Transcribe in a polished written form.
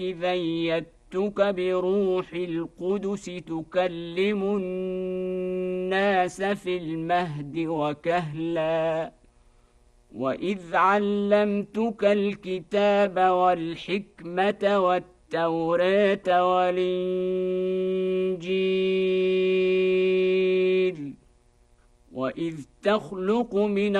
إذ أيدتك بروح القدس تكلم الناس في المهد وكهلا وإذ علمتك الكتاب والحكمة والتوراة والإنجيل وإذ تخلق من